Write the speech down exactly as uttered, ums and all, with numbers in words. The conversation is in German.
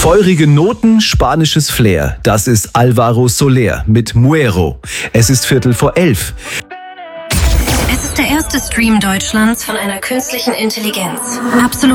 Feurige Noten, spanisches Flair. Das ist Alvaro Soler mit Muero. Es ist Viertel vor elf. Es ist der erste Stream Deutschlands von einer künstlichen Intelligenz. Absolut.